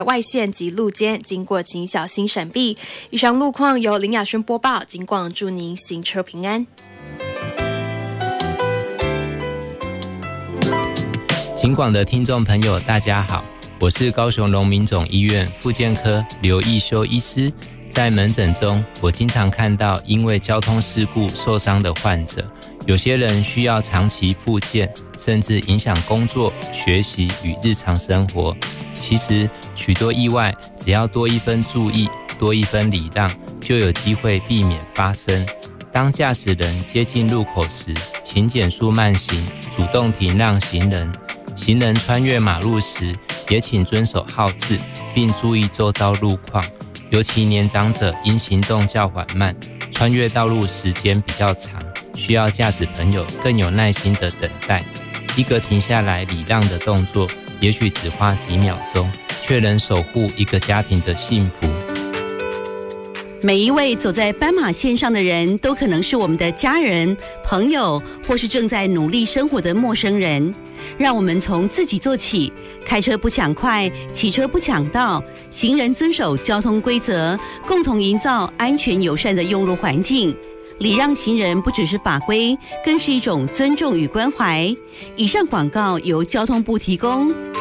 外线及路肩，经过请小心闪避。以上路况由林雅轩播报，警广祝您行车平安。 警广的听众朋友大家好，我是高雄荣民总医院复健科刘义修医师。在门诊中，我经常看到因为交通事故受伤的患者，有些人需要长期复健，甚至影响工作、学习与日常生活。其实许多意外只要多一分注意，多一分礼让，就有机会避免发生。当驾驶人接近路口时，请减速慢行，主动停让行人。行人穿越马路时，也请遵守号志，并注意周遭路况。尤其年长者因行动较缓慢，穿越道路时间比较长，需要驾驶朋友更有耐心的等待。一个停下来礼让的动作，也许只花几秒钟，却能守护一个家庭的幸福。 每一位走在斑马线上的人都可能是我们的家人、朋友，或是正在努力生活的陌生人。让我们从自己做起，开车不抢快，骑车不抢道，行人遵守交通规则，共同营造安全友善的用路环境。礼让行人不只是法规，更是一种尊重与关怀。以上广告由交通部提供。